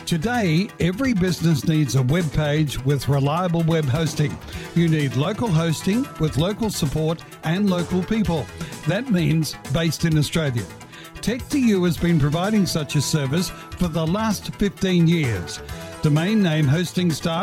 Today, every business needs a web page with reliable web hosting. You need local hosting with local support and local people. That means based in Australia. Tech2U has been providing such a service for the last 15 years. Domain name hosting starts